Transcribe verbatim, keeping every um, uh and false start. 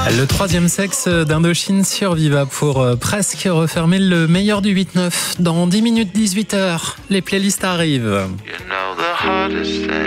Le troisième sexe d'Indochine sur Viva pour euh, presque refermer le meilleur du huit neuf. Dans dix minutes, dix-huit heures, les playlists arrivent.